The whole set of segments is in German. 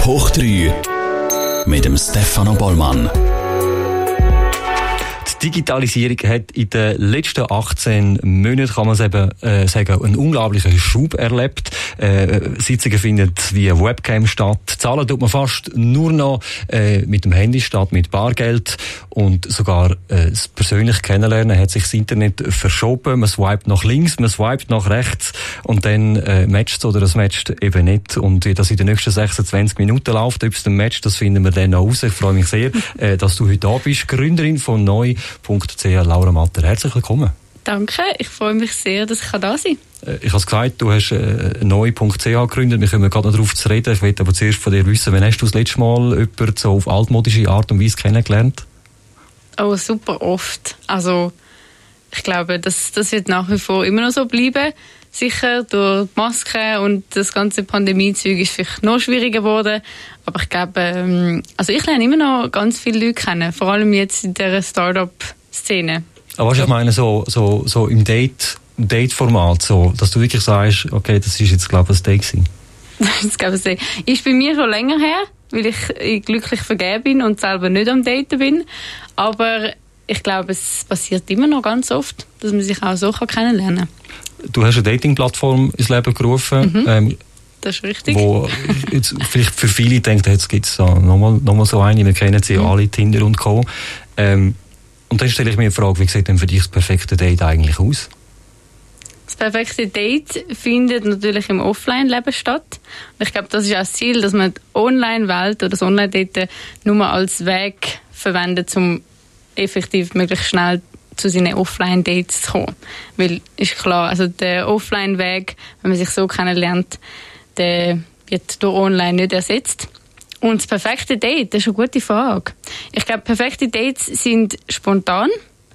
Hoch 3 mit dem Stefano Bollmann. Die Digitalisierung hat in den letzten 18 Monaten, kann man sagen, einen unglaublichen Schub erlebt. Sitzungen finden via Webcam statt. Zahlen tut man fast nur noch mit dem Handy statt mit Bargeld. Und sogar das persönliche Kennenlernen hat sich das Internet verschoben. Man swipet nach links, man swipet nach rechts und dann matcht es oder es matcht eben nicht. Und wie das in den nächsten 26 Minuten läuft, ob es dann matcht, das finden wir dann noch raus. Ich freue mich sehr, dass du heute da bist. Gründerin von neu.ch, Laura Matter. Herzlich willkommen. Danke, ich freue mich sehr, dass ich da sein kann. Ich habe es gesagt, du hast neu.ch gegründet. Wir kommen gerade noch darauf zu reden. Ich will aber zuerst von dir wissen, wann hast du das letzte Mal jemanden so auf altmodische Art und Weise kennengelernt? Oh, super oft. Also, ich glaube, das wird nach wie vor immer noch so bleiben. Sicher, durch die Maske und das ganze Pandemie-Zeug ist vielleicht noch schwieriger geworden. Aber ich glaube, also ich lerne immer noch ganz viele Leute kennen. Vor allem jetzt in dieser Start-up-Szene. Aber was ich meine, so im Date-Format, so, dass du wirklich sagst, okay, das ist jetzt, glaube ich, ein Date gewesen. Das glaube ich ist bei mir schon länger her, weil ich glücklich vergeben bin und selber nicht am Daten bin. Aber ich glaube, es passiert immer noch ganz oft, dass man sich auch so kennenlernen kann. Du hast eine Dating-Plattform ins Leben gerufen. Das ist richtig. Wo jetzt vielleicht für viele denkt, jetzt gibt es nochmal so eine, wir kennen sie ja alle, Tinder und Co. Und dann stelle ich mir die Frage, wie sieht denn für dich das perfekte Date eigentlich aus? Das perfekte Date findet natürlich im Offline-Leben statt. Und ich glaube, das ist auch das Ziel, dass man die Online-Welt oder das Online-Date nur als Weg verwendet, um effektiv möglichst schnell zu seinen Offline-Dates zu kommen. Weil, ist klar, also der Offline-Weg, wenn man sich so kennenlernt, der wird durch Online nicht ersetzt. Und das perfekte Date, das ist eine gute Frage. Ich glaube, perfekte Dates sind spontan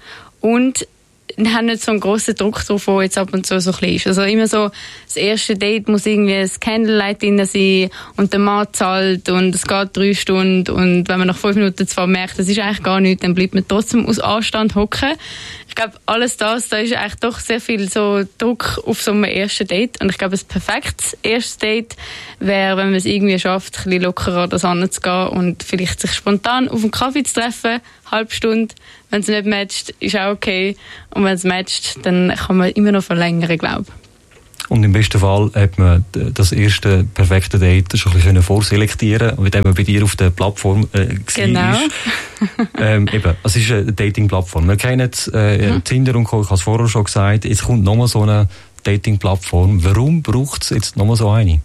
und haben nicht so einen grossen Druck drauf, der jetzt ab und zu so ein bisschen ist. Also immer so, das erste Date muss irgendwie ein Candlelight drin sein und der Mann zahlt und es geht 3 Stunden und wenn man nach 5 Minuten zwar merkt, das ist eigentlich gar nichts, dann bleibt man trotzdem aus Anstand hocken. Ich glaube, alles da ist eigentlich doch sehr viel so Druck auf so einem ersten Date und ich glaube, ein perfektes erstes Date wäre, wenn man es irgendwie schafft, ein bisschen lockerer das anzugehen und vielleicht sich spontan auf einen Kaffee zu treffen, halbe Stunde. Wenn es nicht matcht, ist auch okay. Und wenn es matcht, dann kann man immer noch verlängern, glaube ich. Und im besten Fall hat man das erste perfekte Date schon ein bisschen vorselektieren, indem man bei dir auf der Plattform genau. Eben, es ist eine Dating-Plattform. Wir kennen Tinder und Co. Ich habe es vorher schon gesagt. Jetzt kommt nochmal so eine Dating-Plattform. Warum braucht es jetzt nochmal so eine?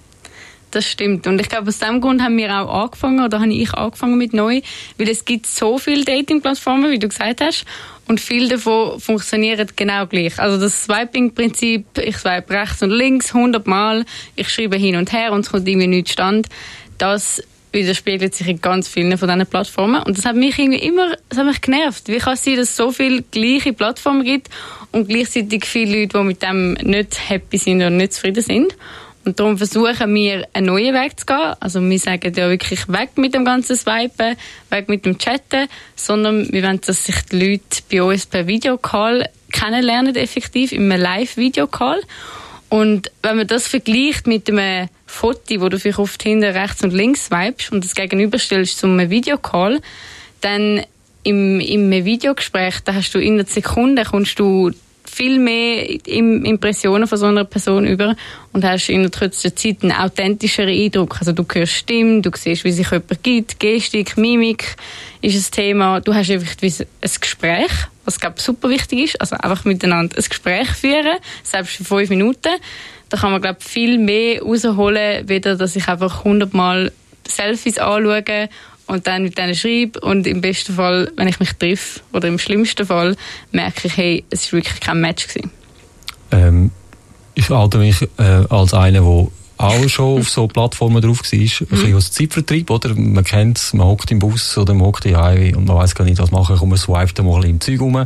Das stimmt. Und ich glaube, aus diesem Grund haben wir auch angefangen, oder habe ich angefangen mit neu, weil es gibt so viele Dating-Plattformen, wie du gesagt hast, und viele davon funktionieren genau gleich. Also das Swiping-Prinzip, ich swipe rechts und links 100 Mal, ich schreibe hin und her und es kommt irgendwie nichts stand, das widerspiegelt sich in ganz vielen von diesen Plattformen. Und das hat mich irgendwie das hat mich genervt. Wie kann es sein, dass es so viele gleiche Plattformen gibt und gleichzeitig viele Leute, die mit dem nicht happy sind oder nicht zufrieden sind? Und darum versuchen wir, einen neuen Weg zu gehen. Also wir sagen ja wirklich weg mit dem ganzen Swipen, weg mit dem Chatten, sondern wir wollen, dass sich die Leute bei uns per Videocall kennenlernen, effektiv, in einem Live-Videocall. Und wenn man das vergleicht mit einem Foto, wo du vielleicht oft hinten rechts und links swipest und das gegenüberstellst zu einem Videocall, dann im Videogespräch, da hast du in einer Sekunde, kommst du viel mehr Impressionen von so einer Person über und hast in der kürzester Zeit einen authentischeren Eindruck. Also du hörst Stimmen, du siehst, wie sich jemand gibt, Gestik, Mimik ist ein Thema. Du hast einfach ein Gespräch, was glaube ich super wichtig ist, also einfach miteinander ein Gespräch führen, selbst für 5 Minuten. Da kann man glaube ich viel mehr rausholen, weder dass ich einfach 100-mal Selfies anschaue und dann mit denen schreibe und im besten Fall, wenn ich mich treffe, oder im schlimmsten Fall, merke ich, hey, es war wirklich kein Match gewesen. Ich halte mich als einer, der auch schon auf so Plattformen drauf war, ein bisschen als Zeitvertreib, oder? Man kennt es, man hockt im Bus oder man hockt im Highway und man weiss gar nicht, was machen, man swipet mal ein bisschen im Zeug rum.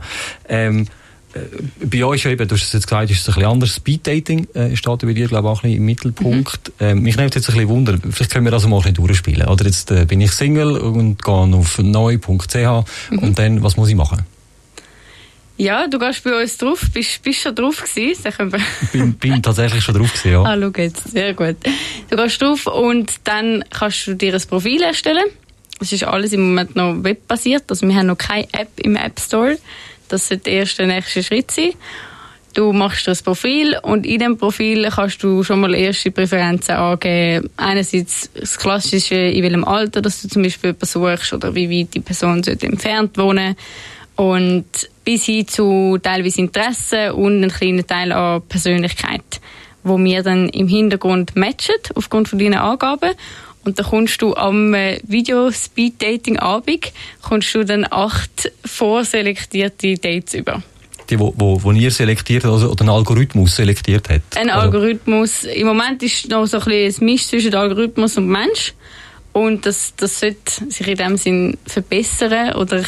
Bei euch eben, du hast es jetzt gesagt, ist es ein bisschen anders. Speed-Dating steht bei dir, glaube ich, auch ein bisschen im Mittelpunkt. Mich nimmt jetzt ein bisschen Wunder, vielleicht können wir das mal ein bisschen durchspielen. Oder jetzt bin ich Single und gehe auf neu.ch und dann, was muss ich machen? Ich glaube, das Speed-Dating, das ist ein gutes Format. Also ich sage dir wirklich weg mit dem ganzen Swipen, weg mit dem Chatten und Ja, du gehst bei uns drauf. Bist schon drauf gewesen? Bin tatsächlich schon drauf gewesen, ja. Ah, schau jetzt. Sehr gut. Du gehst drauf und dann kannst du dir ein Profil erstellen. Das ist alles im Moment noch webbasiert. Also wir haben noch keine App im App Store. Das sollte der nächste Schritt sein. Du machst das Profil und in dem Profil kannst du schon mal erste Präferenzen angeben. Einerseits das Klassische, in welchem Alter dass du zum Beispiel jemanden suchst oder wie weit die Person entfernt wohnen. Und bis hin zu teilweise Interessen und einen kleinen Teil an Persönlichkeit, wo wir dann im Hintergrund matchen, aufgrund von deinen Angaben. Und dann kommst du am Video-Speed-Dating-Abend kommst du dann 8 vorselektierte Dates über. Die, wo ihr selektiert oder ein Algorithmus selektiert hat? Ein Algorithmus. Im Moment ist noch so ein bisschen ein Misch zwischen Algorithmus und Mensch. Und das sollte sich in dem Sinn verbessern oder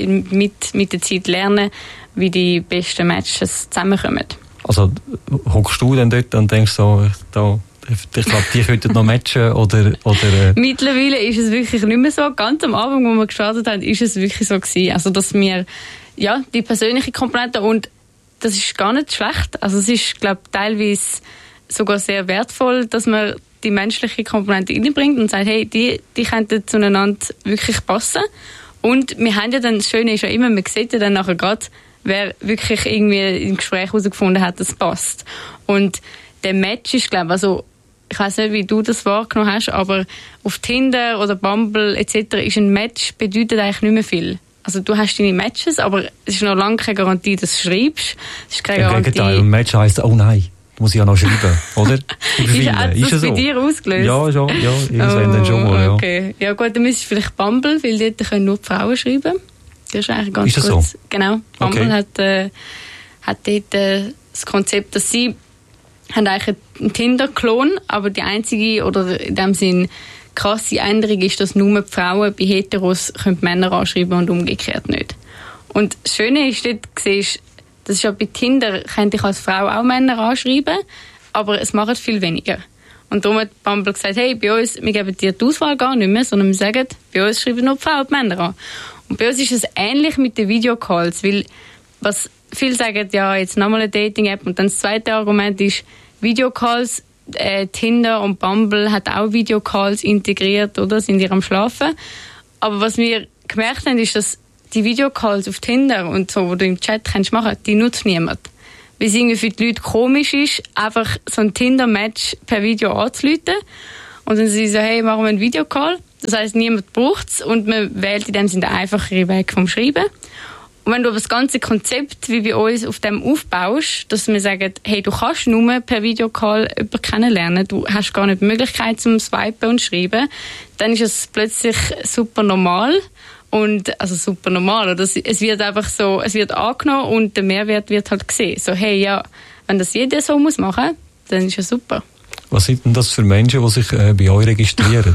mit der Zeit lernen, wie die besten Matches zusammenkommen. Also hockst du dann dort und denkst so, ich glaube, die könnten noch matchen oder Mittlerweile ist es wirklich nicht mehr so. Ganz am Anfang, wo wir gestartet haben, ist es wirklich so gewesen. Also, dass wir, ja, die persönliche Komponente, und das ist gar nicht schlecht. Also, es ist, glaube ich, teilweise sogar sehr wertvoll, dass man die menschliche Komponente reinbringt und sagt, hey, die könnten zueinander wirklich passen. Und wir haben ja dann, das Schöne ist ja immer, man sieht ja dann nachher gerade, wer wirklich irgendwie im Gespräch herausgefunden hat, dass es passt. Und der Match ist, glaube ich, also, ich weiss nicht, wie du das wahrgenommen hast, aber auf Tinder oder Bumble etc. ist ein Match bedeutet eigentlich nicht mehr viel. Also du hast deine Matches, aber es ist noch lange keine Garantie, dass du schreibst. Es ist keine Garantie. Im Gegenteil, ein Match heisst, oh nein, muss ich ja noch schreiben, oder? Ist das bei dir ausgelöst? Ja, schon, ja, irgendwann dann schon mal, ja. Okay. Ja gut, dann müsstest du vielleicht Bumble, weil dort können nur die Frauen schreiben. Das ist eigentlich ganz ist das gut. So? Genau. Bumble hat dort das Konzept, dass sie haben eigentlich einen Tinder-Klon, aber die einzige oder in dem Sinn krasse Änderung ist, dass nur die Frauen bei Heteros können Männer anschreiben und umgekehrt nicht. Und das Schöne ist, dort siehst, das ist ja bei Tinder, könnte ich als Frau auch Männer anschreiben, aber es machen viel weniger. Und darum hat Bumble gesagt, hey, bei uns, wir geben dir die Auswahl gar nicht mehr, sondern wir sagen, bei uns schreiben nur die Frauen die Männer an. Und bei uns ist es ähnlich mit den Videocalls, weil was viele sagen, ja, jetzt nochmal eine Dating-App. Und dann das zweite Argument ist, Videocalls, Tinder und Bumble hat auch Videocalls integriert, oder? Sind die am Schlafen. Aber was wir gemerkt haben, ist, dass die Videocalls auf Tinder und so, wo du im Chat kannst machen, die nutzt niemand. Weil es irgendwie für die Leute komisch ist, einfach so ein Tinder-Match per Video anzuleiten. Und dann sie so, hey, machen wir einen Videocall. Das heisst, niemand braucht es und man wählt in dem Sinne den einfacheren Weg vom Schreiben. Und wenn du aber das ganze Konzept wie bei uns auf dem aufbaust, dass wir sagen, hey, du kannst nur per Videocall jemanden kennenlernen, du hast gar nicht die Möglichkeit zum Swipen und Schreiben, dann ist es plötzlich super normal. Und, also super normal, oder? Es wird einfach so, es wird angenommen und der Mehrwert wird halt gesehen. So, hey, ja, wenn das jeder so muss machen, dann ist ja super. Was sind denn das für Menschen, die sich bei euch registrieren?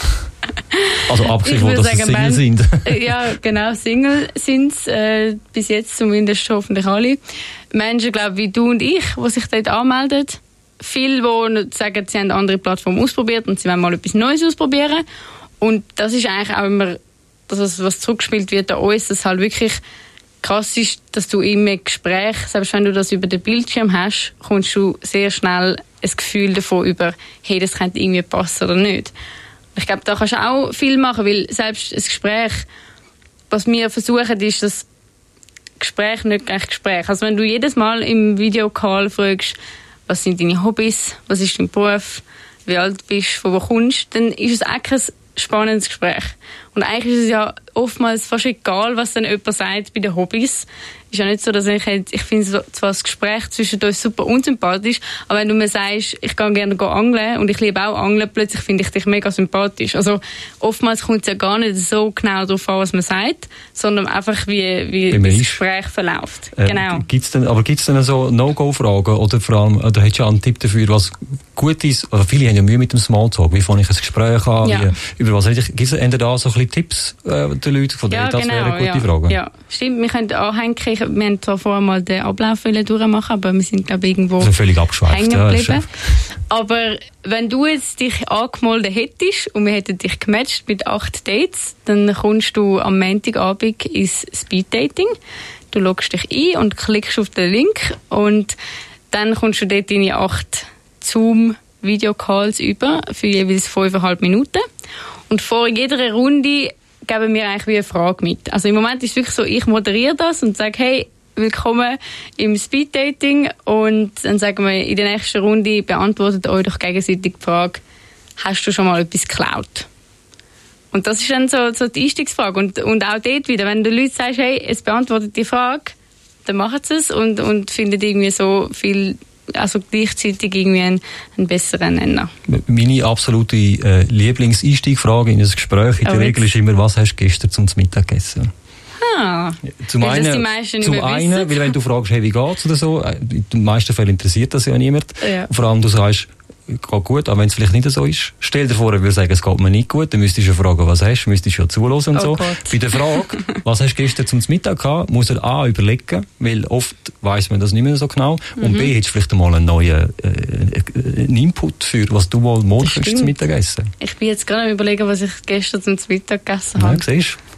Also abgesehen von, dass sie Single sind. Ja, genau, Single sind es, bis jetzt zumindest hoffentlich alle. Menschen, glaube ich, wie du und ich, die sich dort anmelden. Viele, die sagen, sie haben andere Plattformen ausprobiert und sie wollen mal etwas Neues ausprobieren. Und das ist eigentlich auch immer das, was zurückgespielt wird an uns, dass halt wirklich krass ist, dass du im Gespräch, selbst wenn du das über den Bildschirm hast, kommst du sehr schnell ein Gefühl davon über, hey, das könnte irgendwie passen oder nicht. Ich glaube, da kannst du auch viel machen, weil selbst ein Gespräch, was wir versuchen, ist das Gespräch nicht gleich Gespräch. Also wenn du jedes Mal im Videocall fragst, was sind deine Hobbys, was ist dein Beruf, wie alt bist du, von wo kommst, dann ist es auch kein spannendes Gespräch. Und eigentlich ist es ja oftmals fast egal, was dann jemand sagt bei den Hobbys. Ist ja nicht so, dass ich finde zwar das Gespräch zwischen uns super unsympathisch, aber wenn du mir sagst, ich gehe gerne angeln und ich liebe auch Angeln, plötzlich finde ich dich mega sympathisch. Also oftmals kommt es ja gar nicht so genau darauf an, was man sagt, sondern einfach wie das Gespräch verläuft. Genau. Gibt's denn so No-Go-Fragen oder vor allem, oder hättest du einen Tipp dafür, was gut ist? Oder viele haben ja Mühe mit dem Smalltalk. Wie fange ich ein Gespräch an? Ja. Über was rede ich? Gibt es da so ein bisschen Tipps den Leuten von denen? Ja, das wäre eine gute Frage. Ja, stimmt. Wir können anhängen. Wir haben zwar vorher mal den Ablauf durchmachen, aber wir sind, glaube ich, irgendwo also völlig abgeschweift, hängen geblieben. Aber wenn du jetzt dich angemeldet hättest und wir hätten dich gematcht mit 8 Dates, dann kommst du am Montagabend ins Speeddating. du loggst dich ein und klickst auf den Link und dann kommst du dort deine 8 Zoom-Videocalls über für jeweils 5,5 Minuten. Und vor jeder Runde geben wir eigentlich wie eine Frage mit. Also im Moment ist es wirklich so, ich moderiere das und sage, hey, willkommen im Speeddating, und dann sagen wir, in der nächsten Runde beantwortet euch doch gegenseitig die Frage, hast du schon mal etwas geklaut? Und das ist dann so die Einstiegsfrage. Und auch dort wieder, wenn du den Leuten sagst, hey, es beantwortet die Frage, dann machen sie es und finden irgendwie so viel, also gleichzeitig irgendwie einen besseren Nenner. Meine absolute Lieblingseinstiegfrage in ein Gespräch in der Regel ist immer, was hast du gestern zum Mittag gegessen? Zum einen, weil wenn du fragst, hey, wie geht's oder so, in den meisten Fällen interessiert das ja niemand. Ja. Vor allem, du sagst, geht gut, auch wenn es vielleicht nicht so ist. Stell dir vor, er würde sagen, es geht mir nicht gut, dann müsstest du fragen, was hast du, müsstest du ja zuhören und so. Gott. Bei der Frage, was hast du gestern zum Mittag gehabt, muss er A, überlegen, weil oft weiss man das nicht mehr so genau, und B, hättest du vielleicht einmal einen neuen Input für, was du mal morgen zum Mittag essen. Ich bin jetzt gerade am überlegen, was ich gestern zum Mittag gegessen habe. Ja, siehst du.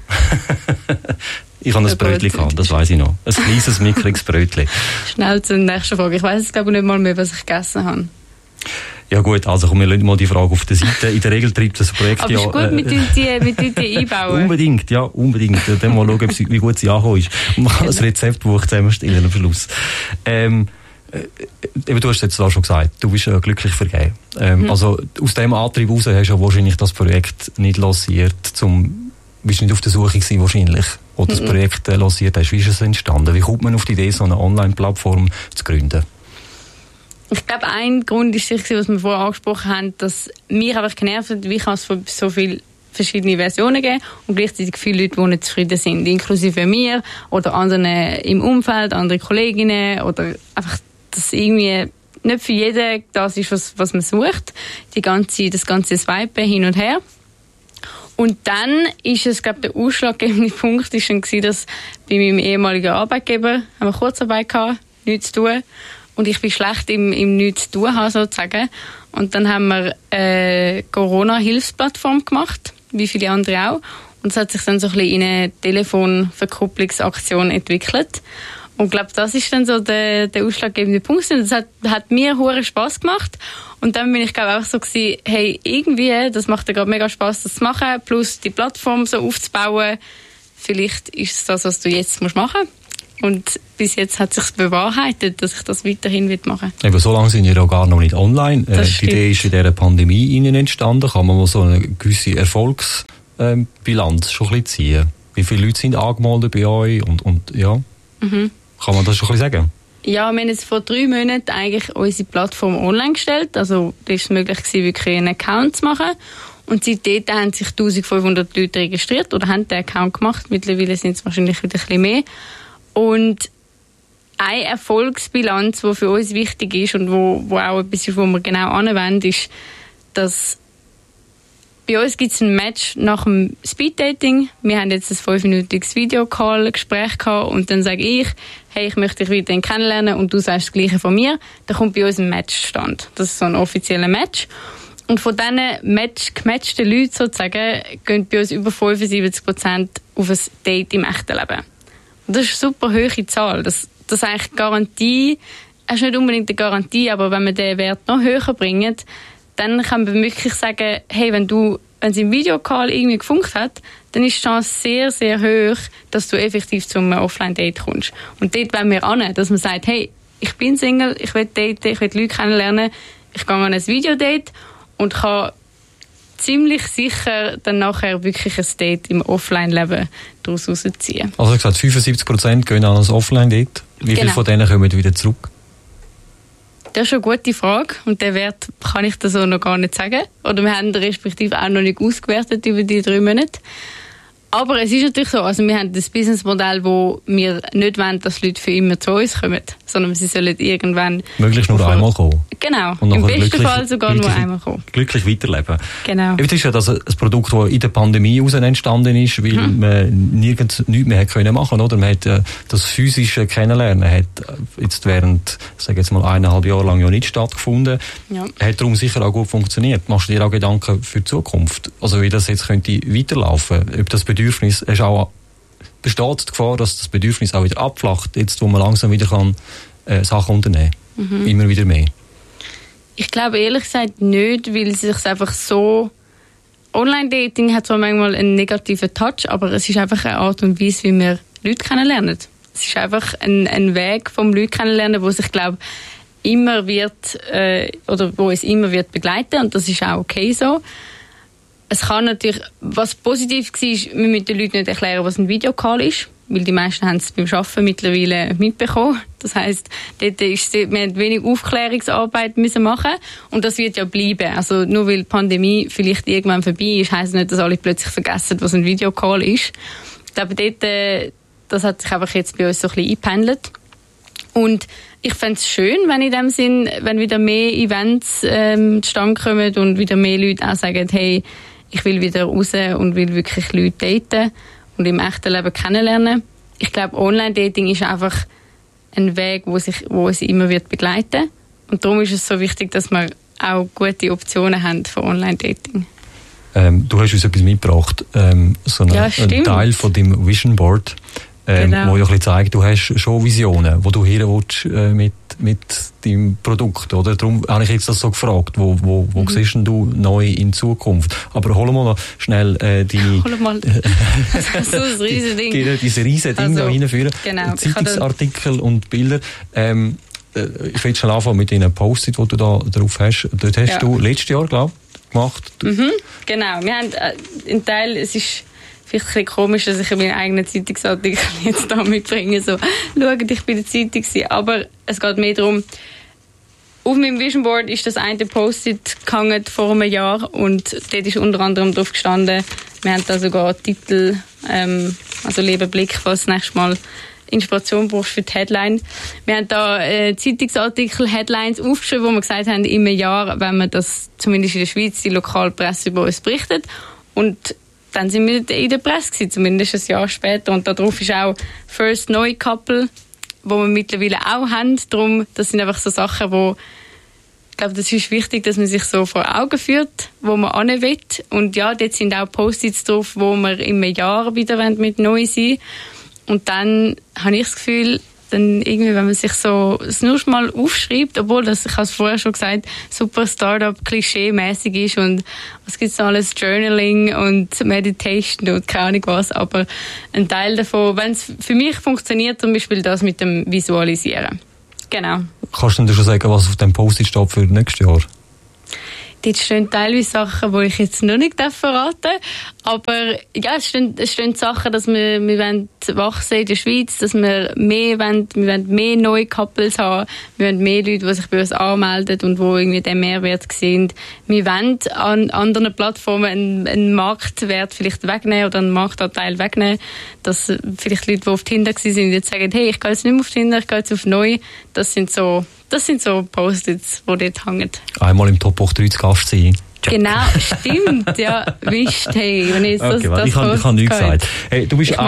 Ich habe ein Brötchen gehabt, das weiss ich noch. Ein kleines, mickriges Brötchen. Schnell zur nächsten Frage. Ich weiss jetzt glaube ich nicht mal mehr, was ich gegessen habe. Ja gut, also komm, wir lassen mal die Frage auf der Seite. In der Regel treibt das Projekt aber ist gut, mit die einbauen. Unbedingt. Dann mal schauen, wie gut sie angekommen ist. Und man kann das Rezeptbuch zusammenstellen am Schluss. Eben, du hast jetzt auch schon gesagt, du bist glücklich vergeben. Also aus dem Antrieb heraus hast du ja wahrscheinlich das Projekt nicht lanciert, bist nicht auf der Suche gewesen wahrscheinlich, oder das Projekt lanciert hast. Wie ist es entstanden? Wie kommt man auf die Idee, so eine Online-Plattform zu gründen? Ich glaube, ein Grund ist sicher, was wir vorher angesprochen haben, dass mich einfach genervt hat, wie kann es so viele verschiedene Versionen geben und gleichzeitig viele Leute, die nicht zufrieden sind, inklusive mir oder anderen im Umfeld, andere Kolleginnen, oder einfach, dass irgendwie nicht für jeden das ist, was man sucht, das ganze Swipen hin und her. Und dann ist es, glaube ich, der ausschlaggebende Punkt ist dann gewesen, dass bei meinem ehemaligen Arbeitgeber haben wir Kurzarbeit gehabt, nichts zu tun. Und ich bin schlecht im nichts zu tun haben, sozusagen. Und dann haben wir eine Corona-Hilfsplattform gemacht, wie viele andere auch. Und es hat sich dann so ein bisschen in eine Telefonverkupplungsaktion entwickelt. Und ich glaube, das ist dann so der ausschlaggebende Punkt. Und das hat mir hure Spass gemacht. Und dann bin ich, glaube ich, auch so gewesen, hey, irgendwie, das macht dir gerade mega Spass, das zu machen, plus die Plattform so aufzubauen. Vielleicht ist es das, was du jetzt machen musst. Und bis jetzt hat es sich bewahrheitet, dass ich das weiterhin machen will. Eben, so lange sind wir ja gar noch nicht online. Die Idee ist in dieser Pandemie entstanden. Kann man mal so eine gewisse Erfolgsbilanz schon ein bisschen ziehen? Wie viele Leute sind angemeldet bei euch? Und ja, kann man das schon ein bisschen sagen? Ja, wir haben jetzt vor 3 Monaten eigentlich unsere Plattform online gestellt. Also, da war es möglich, wirklich einen Account zu machen. Und seitdem haben sich 1500 Leute registriert oder haben den Account gemacht. Mittlerweile sind es wahrscheinlich wieder ein bisschen mehr. Und eine Erfolgsbilanz, die für uns wichtig ist und wo auch etwas ist, wo wir genau anwenden, ist, dass bei uns gibt es ein Match nach dem Speeddating. Wir haben jetzt ein 5-minütiges Videocall-Gespräch gehabt und dann sage ich, hey, ich möchte dich weiterhin kennenlernen und du sagst das Gleiche von mir. Dann kommt bei uns ein Match zustande. Das ist so ein offizieller Match. Und von diesen gematchten Leuten sozusagen gehen bei uns über 75% auf ein Date im echten Leben. Und das ist eine super hohe Zahl. Das ist eigentlich Garantie. Es ist nicht unbedingt eine Garantie, aber wenn wir den Wert noch höher bringen, dann kann man wirklich sagen, hey, wenn es im Videocall irgendwie gefunkt hat, dann ist die Chance sehr, sehr hoch, dass du effektiv zum Offline-Date kommst. Und dort wollen wir an, dass man sagt, hey, ich bin Single, ich will daten, ich will Leute kennenlernen, ich gehe an ein Videodate und kann ziemlich sicher dann nachher wirklich ein Date im Offline-Leben daraus rausziehen. Also gesagt, 75% gehen an ein Offline-Date. Wie viele von denen kommen wieder zurück? Das ist eine gute Frage und den Wert kann ich da so noch gar nicht sagen. Oder wir haben den respektive auch noch nicht ausgewertet über die 3 Monate. Aber es ist natürlich so, also wir haben das Businessmodell, wo wir nicht wollen, dass Leute für immer zu uns kommen, sondern sie sollen irgendwann... Möglichst nur einmal kommen. Genau, im besten Fall sogar nur einmal kommen. Glücklich weiterleben. Genau. Es ist ja das ein Produkt, das in der Pandemie heraus entstanden ist, weil man nirgends nichts mehr machen konnte, oder? Man hat das physische Kennenlernen hat jetzt während, ich sage jetzt mal 1,5 Jahre lang ja nicht stattgefunden. Ja. Hat darum sicher auch gut funktioniert. Machst du dir auch Gedanken für die Zukunft? Also wie das jetzt könnte weiterlaufen? Ob das Bedürfnis hast auch besteht die Gefahr, dass das Bedürfnis auch wieder abflacht, jetzt wo man langsam wieder kann, Sachen unternehmen kann. Immer wieder mehr. Ich glaube ehrlich gesagt nicht, weil es sich einfach so... Online-Dating hat zwar manchmal einen negativen Touch, aber es ist einfach eine Art und Weise, wie wir Leute kennenlernen. Es ist einfach ein Weg vom Leute kennenlernen, wo sich, glaube immer wird, oder wo es immer wird begleiten, und das ist auch okay so. Es kann natürlich, was positiv war, ist, wir müssen den Leuten nicht erklären, was ein Videocall ist, weil die meisten haben es beim Arbeiten mittlerweile mitbekommen. Das heisst, wir haben wenig Aufklärungsarbeit müssen machen, und das wird ja bleiben. Also nur weil die Pandemie vielleicht irgendwann vorbei ist, heisst nicht, dass alle plötzlich vergessen, was ein Videocall ist. Ich glaube, das hat sich einfach jetzt bei uns so ein bisschen eingependelt. Und ich fände es schön, wenn in dem Sinn, wenn wieder mehr Events zustande kommen und wieder mehr Leute auch sagen, hey, ich will wieder raus und will wirklich Leute daten und im echten Leben kennenlernen. Ich glaube, Online-Dating ist einfach ein Weg, wo es immer wird begleiten. Und darum ist es so wichtig, dass wir auch gute Optionen haben für Online-Dating. Du hast uns etwas mitgebracht, so einen Teil von deinem Vision Board, genau. Wo ja ein bisschen zeigt, du hast schon Visionen, wo du hin willst mit deinem Produkt, oder? Darum habe ich jetzt das so gefragt, wo siehst du neu in Zukunft? Aber hol mal noch schnell deine... Hol mal so ein riesen Ding. Diese riesen Ding da reinführen. Genau. Zeitungsartikel und Bilder. Ich will schon anfangen mit den Post-it, die du da drauf hast. Dort hast du letztes Jahr, glaube ich, gemacht. Genau. Wir haben einen Teil, es ist vielleicht ein bisschen komisch, dass ich meinen eigenen Zeitungsartikel jetzt da mitbringe. So, schaut, ich bin in der Zeitung gewesen. Aber es geht mehr darum, auf meinem Vision Board ist das eine Post-it gehangen vor einem Jahr, und dort ist unter anderem drauf gestanden, wir haben da sogar Titel, also lieber Blick, falls du nächstes Mal Inspiration brauchst für die Headline. Wir haben da Zeitungsartikel, Headlines aufgeschrieben, wo wir gesagt haben, im Jahr, wenn man das zumindest in der Schweiz, die Lokalpresse über uns berichtet. Und dann sind wir in der Presse gewesen, zumindest ein Jahr später. Und da drauf ist auch First Neu Couple, wo wir mittlerweile auch haben. Darum, das sind einfach so Sachen, wo ich glaube, das ist wichtig, dass man sich so vor Augen führt, wo man hin will. Und ja, dort sind auch Post-its drauf, wo wir im Jahr wieder mit neu sein. Und dann habe ich das Gefühl, dann irgendwie, wenn man sich so es nur schon mal aufschreibt, obwohl das, ich habe es vorher schon gesagt, super Startup-Klischee-mäßig ist, und was gibt es noch alles, Journaling und Meditation und keine Ahnung was, aber ein Teil davon, wenn es für mich funktioniert, zum Beispiel das mit dem Visualisieren. Genau. Kannst du schon sagen, was auf dem Post-it steht für nächstes Jahr? Dort stehen teilweise Sachen, die ich jetzt noch nicht verraten darf. Aber ja, es stehen Sachen, dass wir wollen wachsen in der Schweiz, dass wir wollen mehr neue Couples haben, wir wollen mehr Leute, die sich bei uns anmelden und die irgendwie den Mehrwert sehen. Wir wollen an anderen Plattformen einen Marktwert vielleicht wegnehmen oder einen Marktanteil wegnehmen, dass vielleicht Leute, die auf Tinder waren, jetzt sagen, hey, ich gehe jetzt nicht mehr auf Tinder, ich gehe jetzt auf neu. Das sind so Post-its, die dort hängen. Einmal im Top 3 zu Gast sein. Genau, stimmt, ja, wisst, hey, wenn ich das ich habe nichts gesagt. Hey, du bist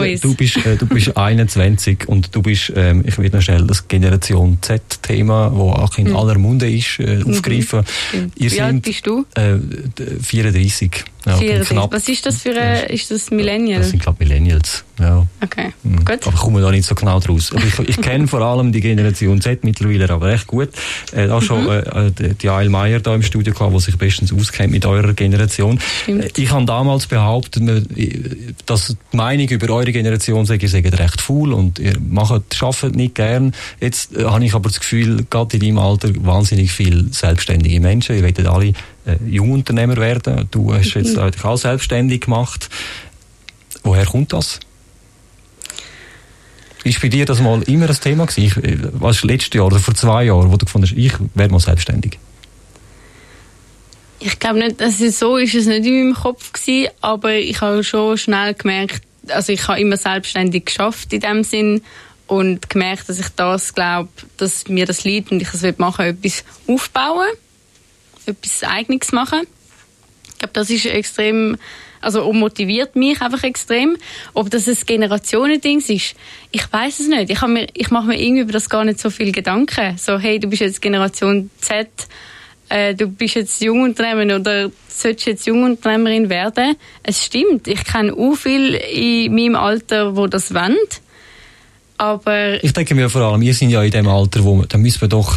21 und du bist, ich will noch schnell das Generation Z-Thema, das auch in aller Munde ist, aufgreifen. Wie alt bist du? 34. Ja, 34. Was ist das für ist das Millennial? Das sind, glaube ich, Millennials. Ja. Okay, gut. Aber ich komme da nicht so genau draus. Ich kenne vor allem die Generation Z mittlerweile aber recht gut. Da schon die Ail Meyer da im Studio gehabt, die sich bestens auskennt mit eurer Generation. Stimmt. Ich habe damals behauptet, dass die Meinung über eure Generation sei, ihr seid recht faul und ihr arbeitet nicht gern. Jetzt habe ich aber das Gefühl, gerade in deinem Alter wahnsinnig viele selbstständige Menschen. Ihr wollt alle Jungunternehmer werden. Du hast jetzt eigentlich auch selbstständig gemacht. Woher kommt das? Ist bei dir das mal immer ein Thema gewesen? Was letztes Jahr oder vor 2 Jahren, wo du gefunden hast, ich werde mal selbstständig? Ich glaube nicht, also so ist es nicht in meinem Kopf gewesen, aber ich habe schon schnell gemerkt, also ich habe immer selbstständig geschafft in dem Sinn und gemerkt, dass ich das glaube, dass mir das liegt und ich es machen will, etwas aufbauen, etwas Eigenes machen. Ich glaube, das ist extrem, also motiviert mich einfach extrem. Ob das ein Generationending ist, ich weiß es nicht. Ich mache mir irgendwie über das gar nicht so viel Gedanken. So, hey, du bist jetzt Generation Z, du bist jetzt Jungunternehmerin oder solltest jetzt Jungunternehmerin werden. Es stimmt, ich kenne auch viele in meinem Alter, die das wollen. Aber ich denke mir vor allem, wir sind ja in dem Alter, wo wir müssen doch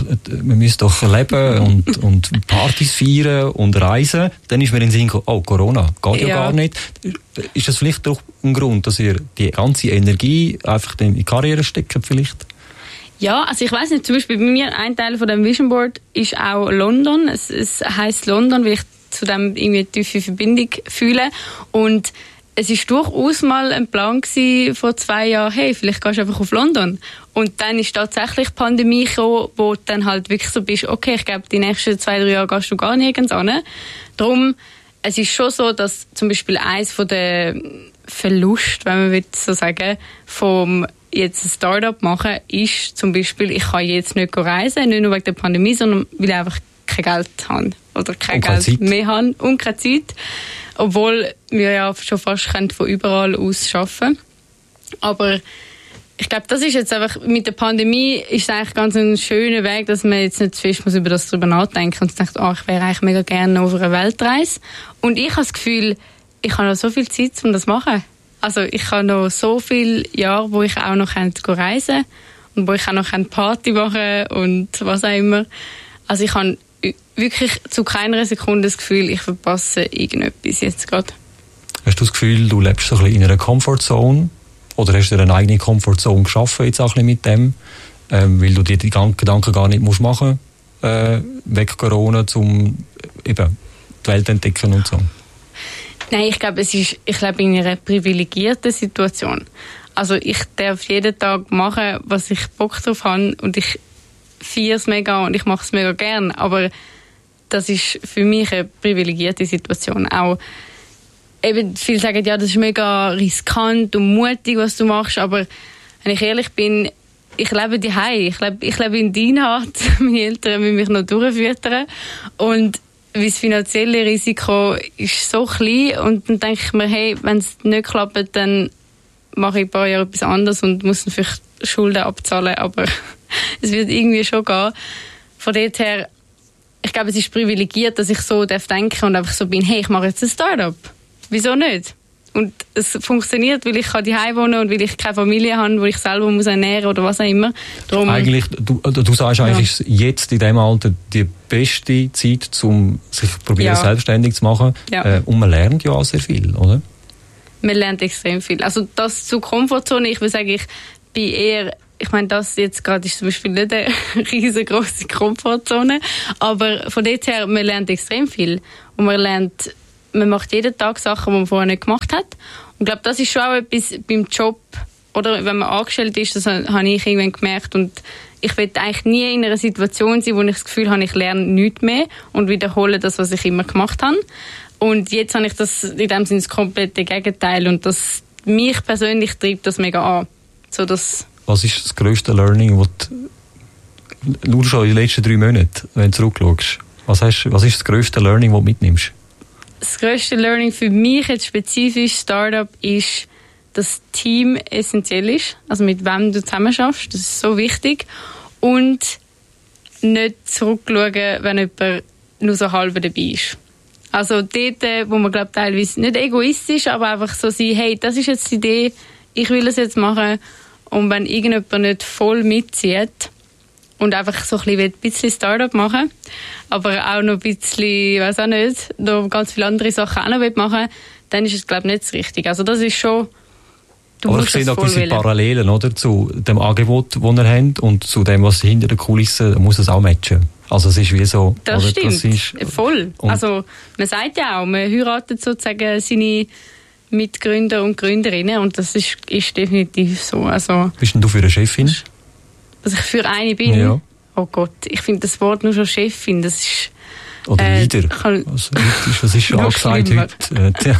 leben und Partys feiern und reisen. Dann ist mir in den Sinn gekommen, oh, Corona, geht ja gar nicht. Ist das vielleicht doch ein Grund, dass ihr die ganze Energie einfach in die Karriere steckt vielleicht? Ja, also ich weiss nicht, zum Beispiel bei mir, ein Teil von dem Vision Board ist auch London. Es heisst London, weil ich zu dem irgendwie eine tiefe Verbindung fühle. Und es war durchaus mal ein Plan gewesen, vor 2 Jahren, hey, vielleicht gehst du einfach auf London. Und dann ist tatsächlich die Pandemie gekommen, wo du dann halt wirklich so bist, okay, ich glaube, die nächsten 2-3 Jahre gehst du gar nirgends hin. Darum, es ist schon so, dass zum Beispiel eins von den Verlust, wenn man so sagen, vom jetzt ein Start-up machen, ist zum Beispiel, ich kann jetzt nicht reisen, nicht nur wegen der Pandemie, sondern weil ich einfach kein Geld habe. Oder kein Geld mehr habe und keine Zeit. Obwohl wir ja schon fast von überall aus arbeiten. Aber ich glaube, das ist jetzt einfach, mit der Pandemie ist es eigentlich ganz ein schöner Weg, dass man jetzt nicht zu fest über das drüber nachdenken und denkt, ich wäre eigentlich mega gerne auf einer Weltreise. Und ich habe das Gefühl, ich habe noch so viel Zeit, um das zu machen. Also ich habe noch so viele Jahre, wo ich auch noch reisen kann und wo ich auch noch Party machen und was auch immer. Also ich habe wirklich zu keiner Sekunde das Gefühl, ich verpasse irgendetwas jetzt gerade. Hast du das Gefühl, du lebst so ein bisschen in einer Comfortzone? Oder hast du dir eine eigene Comfortzone geschaffen jetzt auch ein bisschen mit dem? Weil du dir die Gedanken gar nicht musst machen weg Corona, um eben die Welt entdecken und so? Nein, ich glaube, ich lebe in einer privilegierten Situation. Also ich darf jeden Tag machen, was ich Bock drauf habe und ich feiere es mega und ich mache es mega gern. Aber das ist für mich eine privilegierte Situation. Auch eben, viele sagen, ja, das ist mega riskant und mutig, was du machst. Aber wenn ich ehrlich bin, ich lebe daheim. Ich lebe in Dienhardt. Meine Eltern müssen mich noch durchfüttern. Und das finanzielle Risiko ist so klein. Und dann denke ich mir, hey, wenn es nicht klappt, dann mache ich ein paar Jahre etwas anderes und muss dann vielleicht Schulden abzahlen. Aber es wird irgendwie schon gehen. Von dort her, ich glaube, es ist privilegiert, dass ich so denken darf und einfach so bin, hey, ich mache jetzt ein Start-up. Wieso nicht? Und es funktioniert, weil ich daheim wohnen und weil ich keine Familie habe, wo ich selber muss ernähren oder was auch immer. Darum, eigentlich, du sagst eigentlich, ist jetzt in diesem Alter die beste Zeit, um sich probieren, selbstständig zu machen. Ja. Und man lernt ja auch sehr viel, oder? Man lernt extrem viel. Also das zur Komfortzone, ich würde sagen, ich bin eher, ich meine, das jetzt gerade ist zum Beispiel nicht eine riesengroße Komfortzone, aber von dort her, man lernt extrem viel. Und man macht jeden Tag Sachen, die man vorher nicht gemacht hat. Und ich glaube, das ist schon auch etwas beim Job, oder wenn man angestellt ist, das habe ich irgendwann gemerkt. Und ich will eigentlich nie in einer Situation sein, wo ich das Gefühl habe, ich lerne nichts mehr und wiederhole das, was ich immer gemacht habe. Und jetzt habe ich das in dem Sinne das komplette Gegenteil. Und das mich persönlich treibt das mega an. So, dass was ist das grösste Learning, was du nur schon in den letzten 3 Monaten, wenn du zurückschaust? Was ist das grösste Learning, das du mitnimmst? Das grösste Learning für mich jetzt spezifisch Startup ist, dass Team essentiell ist. Also mit wem du zusammen schaffst, das ist so wichtig. Und nicht zurückschauen, wenn jemand nur so halb dabei ist. Also dort, wo man glaube teilweise nicht egoistisch, aber einfach so sein, hey, das ist jetzt die Idee, ich will das jetzt machen. Und wenn irgendjemand nicht voll mitzieht und einfach so ein bisschen Startup machen, aber auch noch ein bisschen, weiß auch nicht, noch ganz viele andere Sachen auch noch machen, dann ist es, glaube ich, nicht das Richtige. Also das ist schon, du aber musst ich sehe das da gewisse wollen. Parallelen, oder, zu dem Angebot, das ihr habt und zu dem, was hinter den Kulissen, muss es auch matchen. Also es ist wie so... Das oder, stimmt, das ist, voll. Also man sagt ja auch, man heiratet sozusagen seine Mitgründer und Gründerinnen und das ist definitiv so. Also, bist denn du für eine Chefin? Dass ich für eine bin? Ja. Oh Gott, ich finde das Wort nur schon Chefin, das ist... Oder Leader. Was ist schon angesagt heute?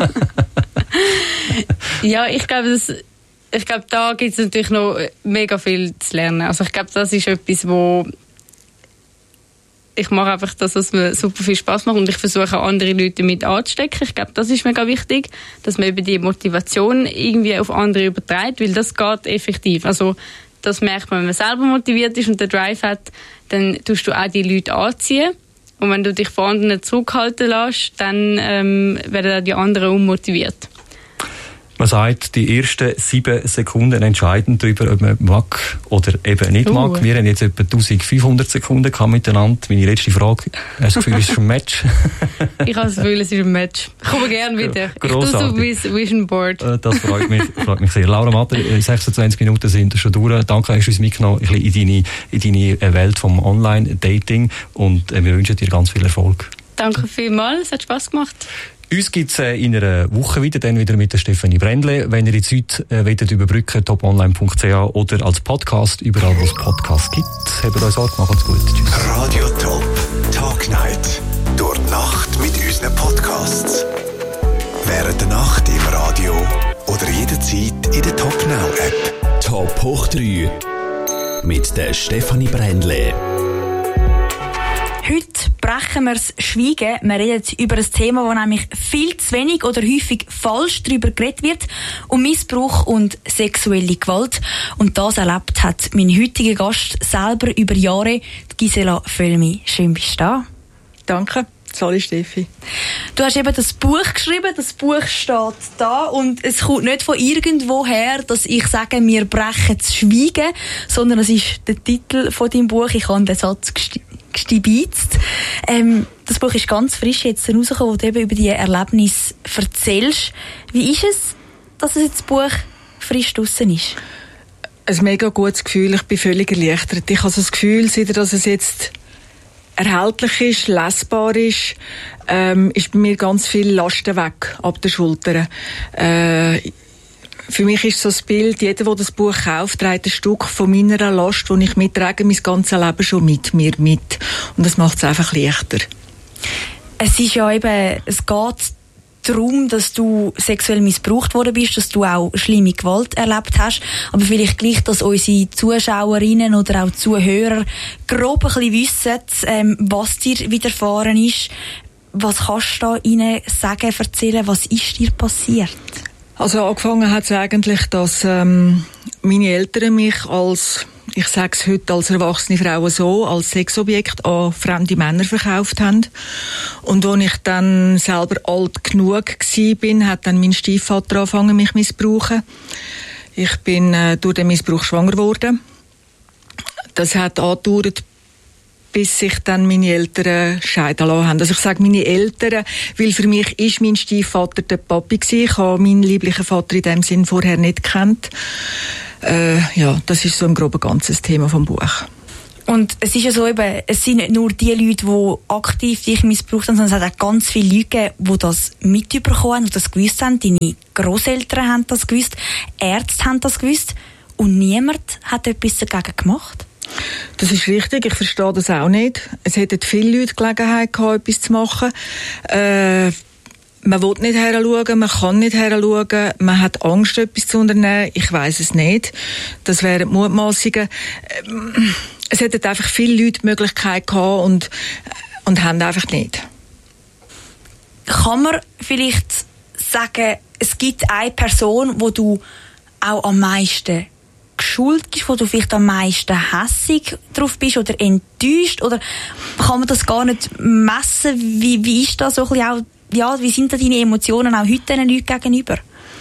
Ja, ich glaube, da gibt es natürlich noch mega viel zu lernen. Also ich glaube, das ist etwas, wo ich mache einfach das, was mir super viel Spaß macht und ich versuche andere Leute mit anzustecken. Ich glaube, das ist mega wichtig, dass man eben die Motivation irgendwie auf andere überträgt, weil das geht effektiv. Also das merkt man, wenn man selber motiviert ist und den Drive hat, dann tust du auch die Leute anziehen Und wenn du dich von anderen zurückhalten lässt, dann werden die anderen unmotiviert. Man sagt, die ersten 7 Sekunden entscheiden darüber, ob man mag oder eben nicht mag. Wir haben jetzt etwa 1500 Sekunden miteinander. Meine letzte Frage. Hast du das Gefühl, es ist ein Match? Ich habe das Gefühl, es ist ein Match. Ich komme gerne wieder. Grossartig. Ich tue so Vision Board. Das freut mich sehr. Laura Matter, 26 Minuten sind schon durch. Danke, hast du uns mitgenommen in deine Welt vom Online-Dating. Und wir wünschen dir ganz viel Erfolg. Danke vielmals, es hat Spass gemacht. Uns gibt es in einer Woche dann wieder mit der Stefanie Brändle. Wenn ihr die Zeit überbrücken wollt, toponline.ch oder als Podcast, überall wo es Podcasts gibt. Habt euch Sorge, macht's gut. Tschüss. Radio Top Talk Night. Durch die Nacht mit unseren Podcasts. Während der Nacht im Radio oder jederzeit in der Top Now App. Top hoch 3 mit der Stefanie Brändle. Heute brechen wir das Schweigen. Wir reden über ein Thema, wo nämlich viel zu wenig oder häufig falsch darüber geredet wird, um Missbrauch und sexuelle Gewalt. Und das erlebt hat mein heutiger Gast selber über Jahre, Gisela Völmi. Schön bist du da. Danke. Sorry, Steffi. Du hast eben das Buch geschrieben, das Buch steht da und es kommt nicht von irgendwoher, dass ich sage, wir brechen das Schweigen, sondern es ist der Titel von deinem Buch. Ich habe den Satz gestibitzt. Das Buch ist ganz frisch jetzt rausgekommen, wo du eben über die Erlebnisse erzählst. Wie ist es, dass jetzt das Buch frisch draussen ist? Ein mega gutes Gefühl. Ich bin völlig erleichtert. Ich habe das Gefühl, seit dass es jetzt erhältlich ist, lesbar ist bei mir ganz viel Lasten weg ab der Schulter. Für mich ist so das Bild, jeder, der das Buch kauft, trägt ein Stück von meiner Last, die ich mittrage, mein ganzes Leben schon mit mir mit. Und das macht es einfach leichter. Es ist ja eben, es geht darum, dass du sexuell missbraucht worden bist, dass du auch schlimme Gewalt erlebt hast. Aber vielleicht gleich, dass unsere Zuschauerinnen oder auch Zuhörer grob ein bisschen wissen, was dir widerfahren ist. Was kannst du da ihnen sagen, erzählen? Was ist dir passiert? Also angefangen hat es eigentlich, dass meine Eltern mich als, ich sage es heute als erwachsene Frau so, als Sexobjekt an fremde Männer verkauft haben. Und als ich dann selber alt genug war, hat dann mein Stiefvater angefangen, mich zu missbrauchen. Ich bin durch den Missbrauch schwanger geworden. Das hat angedauert, bis sich dann meine Eltern scheiden lassen haben. Also ich sage meine Eltern, weil für mich ist mein Stiefvater der Papi gewesen. Ich habe meinen lieblichen Vater in dem Sinn vorher nicht gekannt. Ja, das ist so im Groben ganzen Thema vom Buch. Und es ist ja so eben, es sind nicht nur die Leute, die aktiv dich missbraucht haben, sondern es hat auch ganz viele Leute gegeben, die das mitbekommen haben, die das gewusst haben. Deine Grosseltern haben das gewusst, Ärzte haben das gewusst und niemand hat etwas dagegen gemacht. Das ist richtig, ich verstehe das auch nicht. Es hätten viele Leute Gelegenheit gehabt, etwas zu machen. Man will nicht heranschauen, man kann nicht heranschauen, man hat Angst, etwas zu unternehmen. Ich weiss es nicht. Das wären Mutmaßungen. Es hätten einfach viele Leute die Möglichkeit gehabt und haben einfach nicht. Kann man vielleicht sagen, es gibt eine Person, wo du auch am meisten geschult bist, wo du vielleicht am meisten hässig drauf bist oder enttäuscht? Oder kann man das gar nicht messen? Wie ist das so ein bisschen auch, ja, wie sind da deine Emotionen auch heute diesen Leuten gegenüber?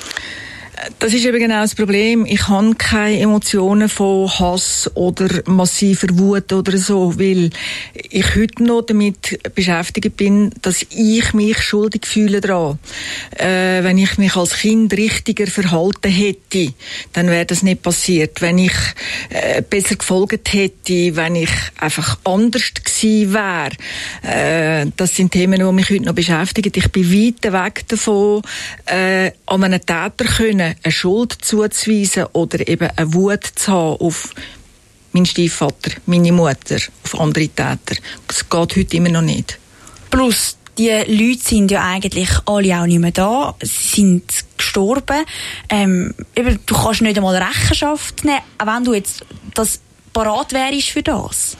Das ist eben genau das Problem. Ich habe keine Emotionen von Hass oder massiver Wut oder so, weil ich heute noch damit beschäftigt bin, dass ich mich schuldig fühle daran. Wenn ich mich als Kind richtiger verhalten hätte, dann wäre das nicht passiert. Wenn ich besser gefolgt hätte, wenn ich einfach anders gewesen wäre. Das sind Themen, die mich heute noch beschäftigen. Ich bin weit weg davon, an einen Täter können eine Schuld zuzuweisen oder eben eine Wut zu haben auf meinen Stiefvater, meine Mutter, auf andere Täter. Das geht heute immer noch nicht. Plus, die Leute sind ja eigentlich alle auch nicht mehr da. Sie sind gestorben. Du kannst nicht einmal Rechenschaft nehmen, auch wenn du jetzt das parat wärst für das.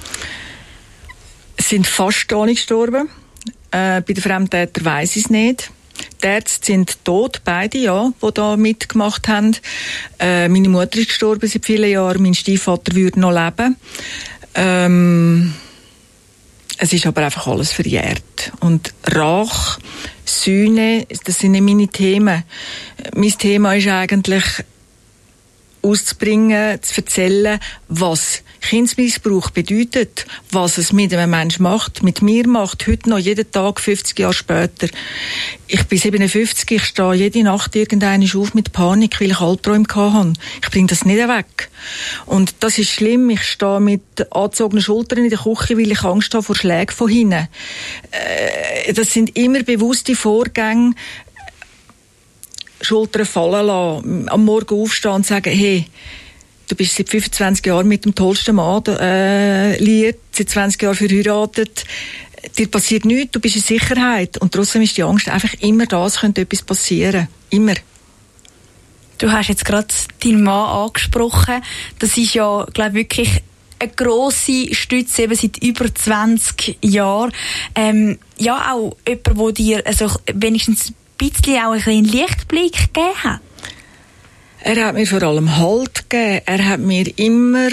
Es sind fast alle gestorben. Bei den Fremdtätern weiss ich es nicht. Die Ärzte sind tot, beide, ja, die da mitgemacht haben. Meine Mutter ist gestorben seit vielen Jahren, mein Stiefvater würde noch leben. Es ist aber einfach alles verjährt. Und Rache, Sühne, das sind nicht meine Themen. Mein Thema ist eigentlich, auszubringen, zu erzählen, was Kindesmissbrauch bedeutet, was es mit einem Menschen macht, mit mir macht, heute noch, jeden Tag, 50 Jahre später. Ich bin 57, ich stehe jede Nacht irgendwann auf mit Panik, weil ich Albträume hatte. Ich bringe das nicht weg. Und das ist schlimm, ich stehe mit angezogenen Schultern in der Küche, weil ich Angst habe vor Schlägen von hinten. Das sind immer bewusste Vorgänge, Schultern fallen lassen, am Morgen aufstehen und sagen, hey, du bist seit 25 Jahren mit dem tollsten Mann liiert, seit 20 Jahren verheiratet, dir passiert nichts, du bist in Sicherheit. Und trotzdem ist die Angst einfach immer da, es könnte etwas passieren. Immer. Du hast jetzt gerade deinen Mann angesprochen. Das ist ja, glaube ich, wirklich eine grosse Stütze, eben seit über 20 Jahren. Ja, auch jemand, der dir also wenigstens ein bisschen auch einen Lichtblick gegeben hat. Er hat mir vor allem Halt gegeben. Er hat mir immer,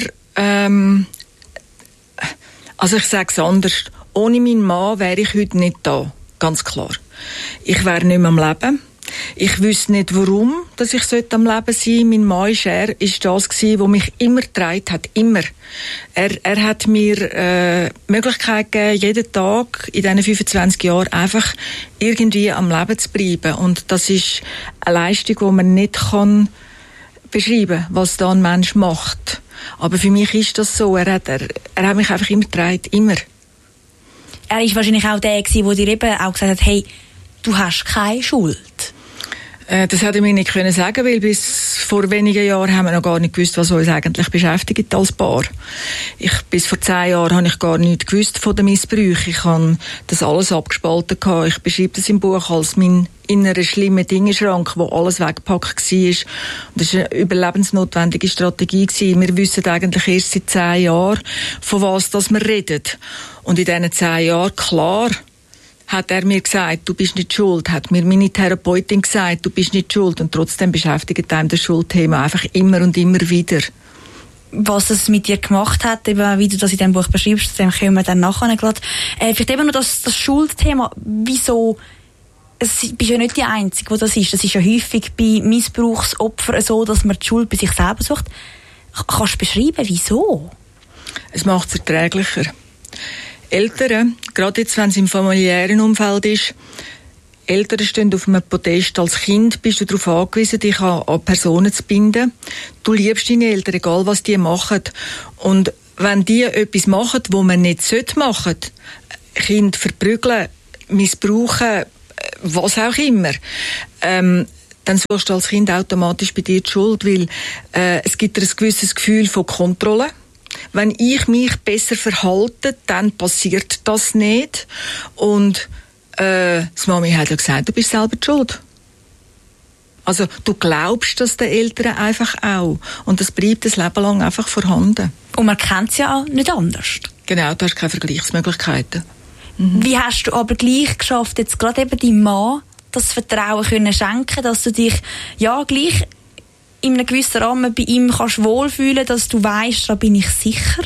also ich sage es anders, ohne meinen Mann wäre ich heute nicht da. Ganz klar. Ich wäre nicht mehr am Leben. Ich wüsste nicht, warum, dass ich am Leben sein sollte. Mein Mann ist das gewesen, der mich immer getragen hat. Immer. Er hat mir Möglichkeit gegeben, jeden Tag in diesen 25 Jahren einfach irgendwie am Leben zu bleiben. Und das ist eine Leistung, die man nicht kann beschreiben, was da ein Mensch macht. Aber für mich ist das so. Er hat mich einfach immer getragen. Immer. Er ist wahrscheinlich auch der gewesen, der dir eben auch gesagt hat, hey, du hast keine Schuld. Das hätte ich mir nicht können sagen, weil bis vor wenigen Jahren haben wir noch gar nicht gewusst, was uns eigentlich beschäftigt als Paar. Bis vor 10 Jahren habe ich gar nichts gewusst von den Missbrauchen. Ich habe das alles abgespalten gehabt. Ich beschreibe das im Buch als mein innerer schlimmer Dingenschrank, wo alles weggepackt war. Und das war eine überlebensnotwendige Strategie gewesen. Wir wissen eigentlich erst seit 10 Jahren, von was das wir reden. Und in diesen 10 Jahren, klar, hat er mir gesagt, du bist nicht schuld, hat mir meine Therapeutin gesagt, du bist nicht schuld, und trotzdem beschäftigt einem das Schuldthema einfach immer und immer wieder. Was es mit dir gemacht hat, eben, wie du das in diesem Buch beschreibst, dem kommen wir dann nachher gerade. Vielleicht eben noch das Schuldthema, wieso, bist ja nicht die Einzige, die das ist. Das ist ja häufig bei Missbrauchsopfern so, dass man die Schuld bei sich selber sucht. Kannst du beschreiben, wieso? Es macht es erträglicher. Eltern, gerade jetzt, wenn es im familiären Umfeld ist, Eltern stehen auf einem Podest. Als Kind bist du darauf angewiesen, dich an Personen zu binden. Du liebst deine Eltern, egal was die machen. Und wenn die etwas machen, was man nicht machen sollte, Kinder verprügeln, missbrauchen, was auch immer, dann suchst du als Kind automatisch bei dir die Schuld, weil es gibt dir ein gewisses Gefühl von Kontrolle. Wenn ich mich besser verhalte, dann passiert das nicht. Und das Mami hat ja gesagt, du bist selber die schuld. Also du glaubst das den Eltern einfach auch. Und das bleibt das Leben lang einfach vorhanden. Und man kennt es ja auch nicht anders. Genau, du hast keine Vergleichsmöglichkeiten. Wie hast du aber gleich geschafft, jetzt gerade eben deinem Mann das Vertrauen können schenken, dass du dich ja gleich in einem gewissen Rahmen bei ihm kannst wohlfühlen, dass du weisst, da bin ich sicher?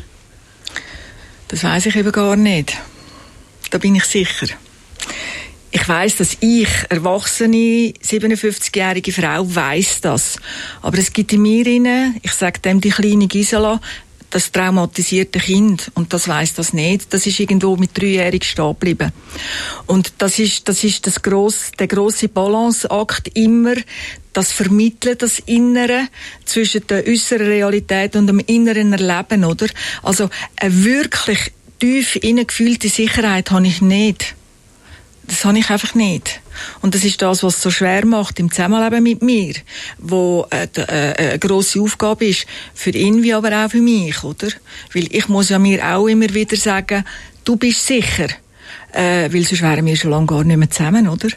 Das weiss ich eben gar nicht. Da bin ich sicher. Ich weiss, dass ich, erwachsene, 57-jährige Frau, weiss das. Aber es gibt in mir rein, ich sage dem die kleine Gisela, das traumatisierte Kind, und das weiss das nicht. Das ist irgendwo mit 3-jährig stehen geblieben. Und das ist der grosse Balanceakt immer, das Vermitteln, das Innere zwischen der äußeren Realität und dem inneren Erleben, oder? Also eine wirklich tief innegefühlte Sicherheit habe ich nicht. Das habe ich einfach nicht. Und das ist das, was es so schwer macht im Zusammenleben mit mir, wo eine grosse Aufgabe ist, für ihn wie aber auch für mich, oder? Weil ich muss ja mir auch immer wieder sagen, du bist sicher, weil sonst wären wir schon lange gar nicht mehr zusammen, oder?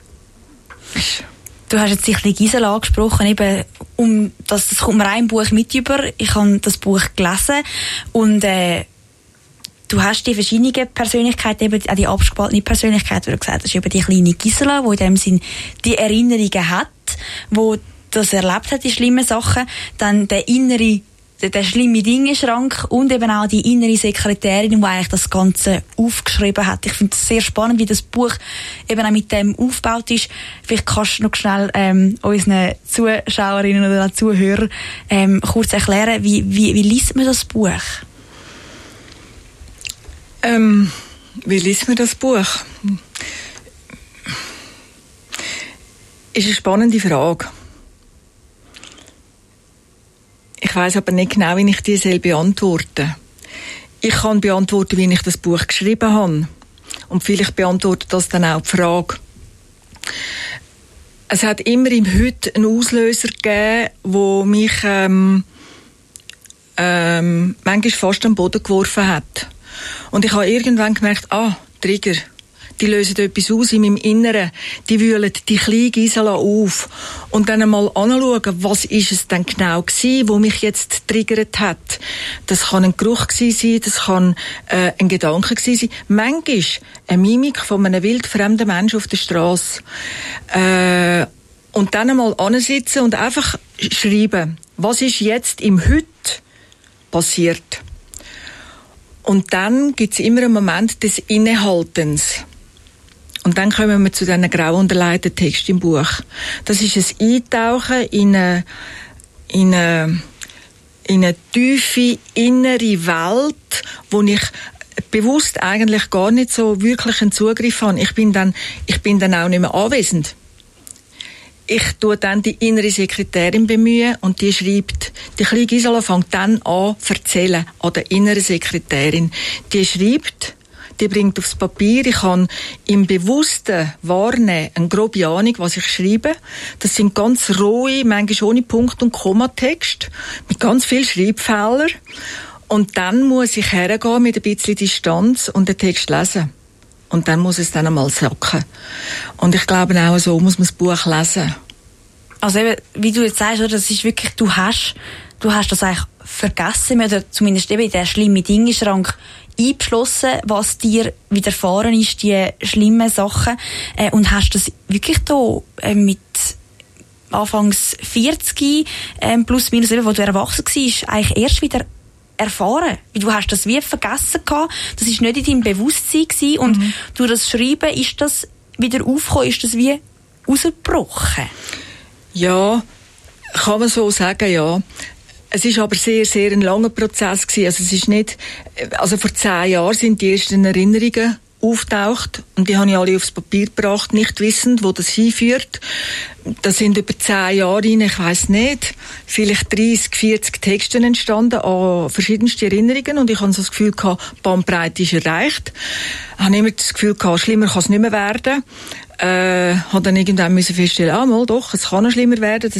Du hast jetzt die Gisela angesprochen, eben, das kommt mir auch im Buch mit über. Ich habe das Buch gelesen und du hast die verschiedenen Persönlichkeiten, eben auch die abgespaltene Persönlichkeit, wie du gesagt hast, eben die kleine Gisela, die in dem Sinn die Erinnerungen hat, wo das erlebt hat, die schlimmen Sachen, dann der innere der schlimme Dinge-Schrank und eben auch die innere Sekretärin, die eigentlich das Ganze aufgeschrieben hat. Ich finde es sehr spannend, wie das Buch eben auch mit dem aufgebaut ist. Vielleicht kannst du noch schnell unseren Zuschauerinnen oder Zuhörern kurz erklären, wie liest man das Buch? Wie liest man das Buch? Ist eine spannende Frage. Ich weiss aber nicht genau, wie ich die beantworten. Ich kann beantworten, wie ich das Buch geschrieben habe. Und vielleicht beantwortet das dann auch die Frage. Es hat immer im Heute einen Auslöser gegeben, der mich manchmal fast am Boden geworfen hat. Und ich habe irgendwann gemerkt, Trigger. Die lösen etwas aus in meinem Inneren. Die wühlen die kleine Gisela auf. Und dann einmal anschauen, was ist es denn genau gewesen, wo mich jetzt triggert hat. Das kann ein Geruch gewesen sein, das kann ein Gedanke gewesen sein. Manchmal eine Mimik von einem wildfremden Menschen auf der Strasse. Und dann einmal ansitzen und einfach schreiben, was ist jetzt im Heute passiert. Und dann gibt es immer einen Moment des Innehaltens. Und dann kommen wir zu diesen grau unterleiteten Texten im Buch. Das ist ein Eintauchen in eine tiefe innere Welt, wo ich bewusst eigentlich gar nicht so wirklich einen Zugriff habe. Ich bin dann auch nicht mehr anwesend. Ich tue dann die innere Sekretärin bemühen und die schreibt. Die kleine Gisela fängt dann an zu erzählen an der inneren Sekretärin. Die schreibt, die bringt aufs Papier. Ich kann im Bewussten wahrnehmen, eine grobe Ahnung, was ich schreibe. Das sind ganz rohe, manchmal ohne Punkt- und Kommatext, mit ganz vielen Schreibfehlern. Und dann muss ich hergehen mit ein bisschen Distanz und den Text lesen. Und dann muss es dann einmal sacken. Und ich glaube auch, so muss man das Buch lesen. Also eben, wie du jetzt sagst, das ist wirklich, du hast das eigentlich vergessen, oder zumindest eben in den schlimmen Dinge-Schrank eingeschlossen, was dir widerfahren ist, die schlimmen Sachen, und hast das wirklich da mit Anfangs 40, plus minus eben, wo du erwachsen warst, eigentlich erst wieder erfahren. Du hast das wie vergessen gehabt. Das ist nicht in deinem Bewusstsein gewesen. Und durch das Schreiben ist das wieder aufgekommen, ist das wie rausgebrochen. Ja, kann man so sagen, ja. Es ist aber sehr, sehr ein langer Prozess gewesen. Also es ist nicht, also vor 10 Jahren sind die ersten Erinnerungen auftaucht und die habe ich alle aufs Papier gebracht, nicht wissend, wo das hinführt. Das sind über 10 Jahre rein, ich weiss nicht, vielleicht 30, 40 Texte entstanden an verschiedenste Erinnerungen und ich habe so das Gefühl gehabt, die Bandbreite ist erreicht. Ich habe immer das Gefühl gehabt, schlimmer kann es nicht mehr werden. Habe dann irgendwann feststellen, mal doch, es kann noch schlimmer werden.